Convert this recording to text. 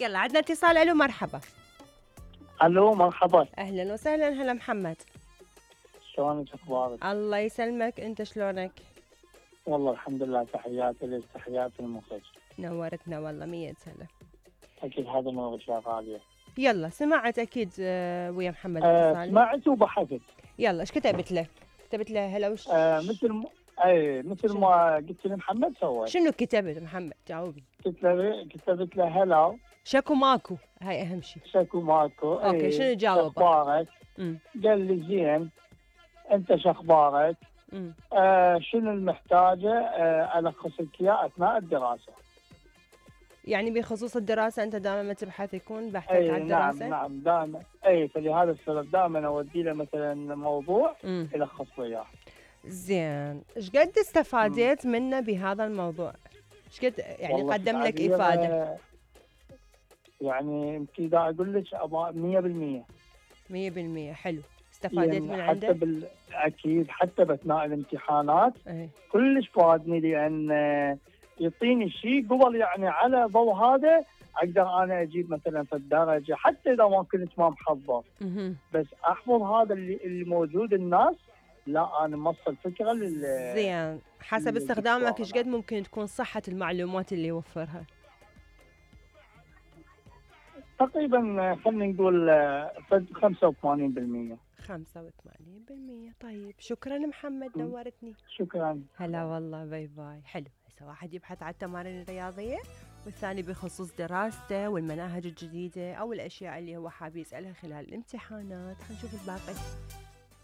يلا عندنا اتصال. الو مرحبا. الو مرحبا. اهلا وسهلا. هلا محمد. شلونك اخبارك؟ الله يسلمك، انت شلونك؟ والله الحمد لله، تحياتي لك تحياتي المخرج. نورتنا والله 100 هلا. اكيد هذا موضوع يا غاليه. يلا سمعت اكيد ويا محمد اتصالي. سمعت وبحثت. يلا ايش كتبت له؟ كتبت له هلا وش؟ مثل ما قلت لمحمد سوى. شنو كتبت محمد؟ جاوبني. كتبت له هلا. شكو ماكو، هاي اهم شيء. شكو ماكو. اوكي شنو جاوبه؟ شخبارك؟ قال لي زين. انت شخبارك؟ شنو المحتاجه الخص لك اياه اثناء الدراسه. يعني بخصوص الدراسه انت دائما تبحث يكون بحثك على الدراسه؟ نعم دائما. فلهذا السبب دائما اودي له مثلا موضوع يلخص له اياه. زين، ايش قد استفاديت منه بهذا الموضوع؟ ايش قد يعني قدم لك افاده؟ يعني يمكن اذا اقول لك 100%. 100% حلو. استفاديت من عنده؟ حتى اكيد حتى باثناء الامتحانات كلش فادني، لان يعطيني شيء قبل، يعني على ضوء هذا اقدر انا اجيب مثلا في الدرجه، حتى اذا ما كنت ما محضر بس احفظ هذا اللي موجود الناس. لا انا موصل فكره زين، حسب استخدامك ايش قد ممكن تكون صحه المعلومات اللي يوفرها؟ تقريبا خلينا نقول 85%. 85%. طيب شكرا محمد، نورتني. شكرا. هلا والله، باي باي. حلو، هسه واحد يبحث عن التمارين الرياضيه والثاني بخصوص دراسته والمناهج الجديده او الاشياء اللي هو حاب يسالها خلال الامتحانات. خلينا نشوف الباقي.